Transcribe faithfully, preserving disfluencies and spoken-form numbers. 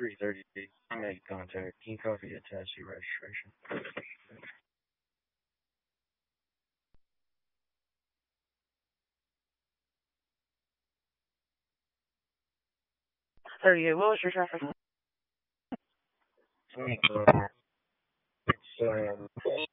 three thirty, make contact. King Coffee attached to registration. thirty-eight, what was your traffic? It's, uh,